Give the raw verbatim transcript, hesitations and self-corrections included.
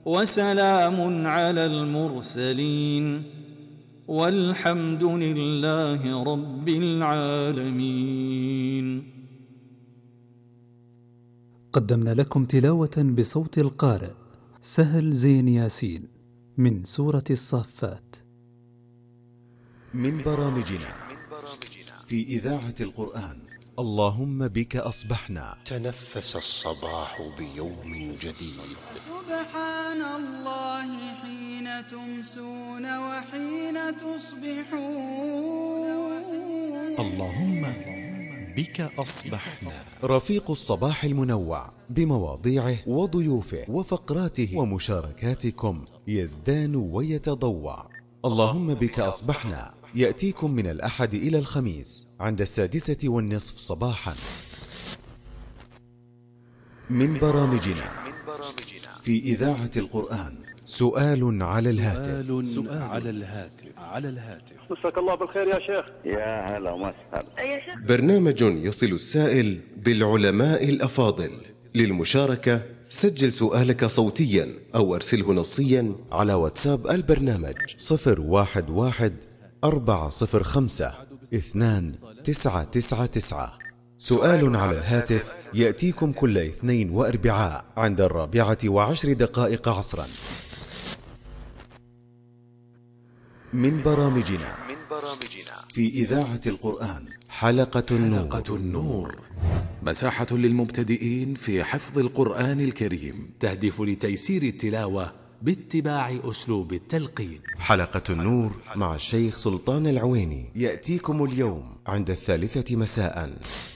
وسلام على المرسلين والحمد لله رب العالمين. قدمنا لكم تلاوة بصوت القارئ سهل زين ياسين من سورة الصافات. من برامجنا في إذاعة القرآن اللهم بك أصبحنا. تنفس الصباح بيوم جديد. سبحان الله حين تمسون وحين تصبحون. اللهم بك أصبحنا. رفيق الصباح المنوع بمواضيعه وضيوفه وفقراته ومشاركاتكم يزدان ويتضوع. اللهم بك أصبحنا يأتيكم من الأحد إلى الخميس عند السادسة والنصف صباحا. من برامجنا في إذاعة القرآن سؤال على الهاتف. سؤال على الهاتف على الهاتف مساك الله بالخير يا شيخ. يا هلا وسهلا. يا شيخ برنامج يصل السائل بالعلماء الأفاضل. للمشاركة سجل سؤالك صوتيا أو أرسله نصيا على واتساب البرنامج صفر واحد واحد أربعة صفر خمسة اثنان تسعة تسعة تسعة. سؤال على الهاتف يأتيكم كل اثنين وأربعاء عند الرابعة وعشر دقائق عصرا. من برامجنا في إذاعة القرآن حلقة النور. حلقة النور مساحة للمبتدئين في حفظ القرآن الكريم، تهدف لتيسير التلاوة باتباع أسلوب التلقين. حلقة النور مع الشيخ سلطان العويني يأتيكم اليوم عند الثالثة مساء.